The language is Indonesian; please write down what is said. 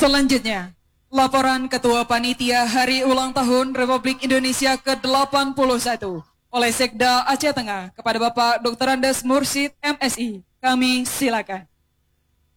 Selanjutnya, laporan Ketua Panitia Hari Ulang Tahun Republik Indonesia ke-81 oleh Sekda Aceh Tengah kepada Bapak Dr. Andes Mursid MSI. Kami silakan.